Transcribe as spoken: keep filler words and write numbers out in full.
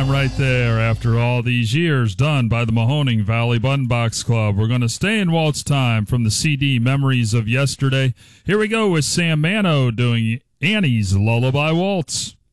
time right there after all these years done by the Mahoning Valley Button Box Club. We're going to stay in waltz time from the C D Memories of Yesterday. Here we go with Sam Mano doing Annie's Lullaby Waltz.